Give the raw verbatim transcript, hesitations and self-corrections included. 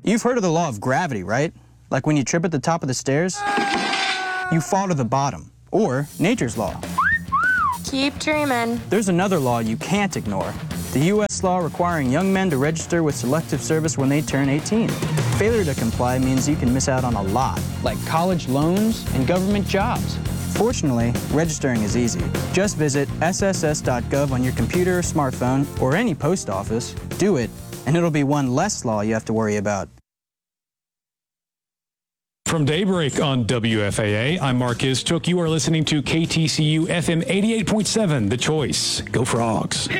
You've heard of the law of gravity, right? Like when you trip at the top of the stairs, you fall to the bottom. Or nature's law. Keep dreaming. There's another law you can't ignore. The U S law requiring young men to register with Selective Service when they turn eighteen. Failure to comply means you can miss out on a lot, like college loans and government jobs. Fortunately, registering is easy. Just visit S S S dot gov on your computer or smartphone, or any post office. Do it, and it'll be one less law you have to worry about. From Daybreak on W F A A, I'm Mark Istook. You are listening to K T C U F M eighty-eight point seven, The Choice. Go Frogs.